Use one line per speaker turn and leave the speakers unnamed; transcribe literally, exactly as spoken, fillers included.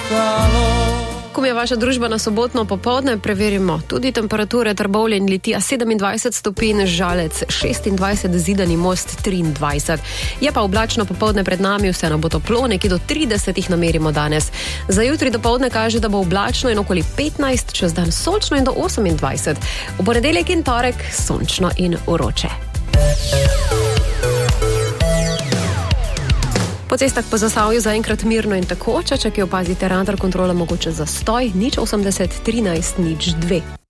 Kom je vaša družba na sobotno popoldne, preverimo tudi temperature. Trbovlje in Litija sedemindvajset stopinj, Žalec šestindvajset, Zidani Most triindvajset. Je pa oblačno popoldne pred nami, vseeno bo toplo, nekje do tridesetih namerimo danes. Za jutri dopoldne kaže, da bo oblačno in okoli petnajst, čez dan sončno in do osemindvajset. V ponedeljek in torek sončno in vroče. Po cestah po Zasavju zaenkrat mirno in tekoče, če ki opazite radar kontrola mogoče zastoj, nič osemdeset, trinajst, nič dve.